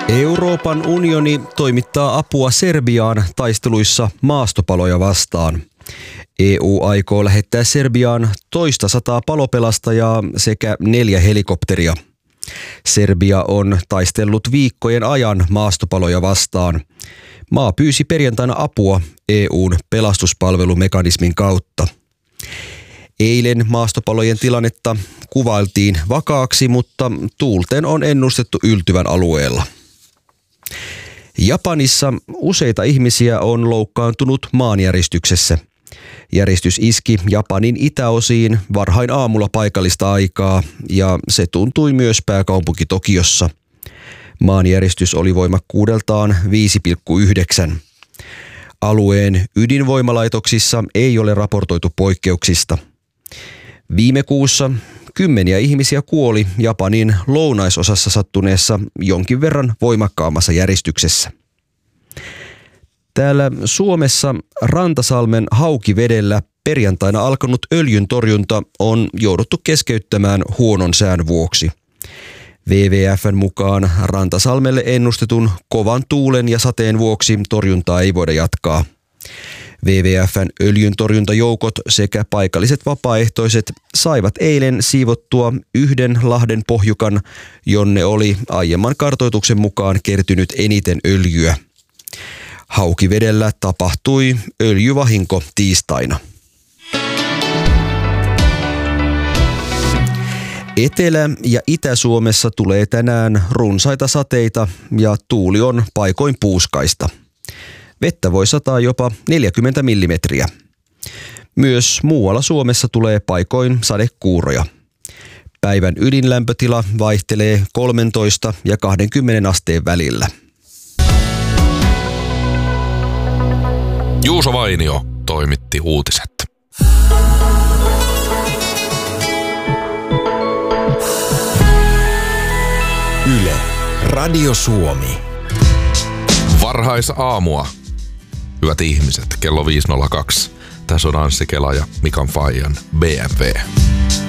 Euroopan unioni toimittaa apua Serbiaan taisteluissa maastopaloja vastaan. EU aikoo lähettää Serbiaan 200 palopelastajaa sekä 4 helikopteria. Serbia on taistellut viikkojen ajan maastopaloja vastaan. Maa pyysi perjantaina apua EU:n pelastuspalvelumekanismin kautta. Eilen maastopalojen tilannetta kuvailtiin vakaaksi, mutta tuulten on ennustettu yltyvän alueella. Japanissa useita ihmisiä on loukkaantunut maanjäristyksessä. Järistys iski Japanin itäosiin varhain aamulla paikallista aikaa ja se tuntui myös pääkaupunki Tokiossa. Maanjäristys oli voimakkuudeltaan 5,9. Alueen ydinvoimalaitoksissa ei ole raportoitu poikkeuksista. Viime kuussa 10 ihmisiä kuoli Japanin lounaisosassa sattuneessa jonkin verran voimakkaammassa järistyksessä. Täällä Suomessa Rantasalmen Haukivedellä perjantaina alkanut öljyntorjunta on jouduttu keskeyttämään huonon sään vuoksi. WWF:n mukaan Rantasalmelle ennustetun kovan tuulen ja sateen vuoksi torjuntaa ei voida jatkaa. WWF:n öljyntorjuntajoukot sekä paikalliset vapaaehtoiset saivat eilen siivottua yhden lahden pohjukan, jonne oli aiemman kartoituksen mukaan kertynyt eniten öljyä. Haukivedellä tapahtui öljyvahinko tiistaina. Etelä- ja Itä-Suomessa tulee tänään runsaita sateita ja tuuli on paikoin puuskaista. Vettä voi sataa jopa 40 millimetriä. Myös muualla Suomessa tulee paikoin sadekuuroja. Päivän ydinlämpötila vaihtelee 13 ja 20 asteen välillä. Juuso Vainio toimitti uutiset. Yle, Radio Suomi. Varhaisaamua. Hyvät ihmiset, kello 5.02. Tässä on Anssi Kela ja Mikan Fajan BMW.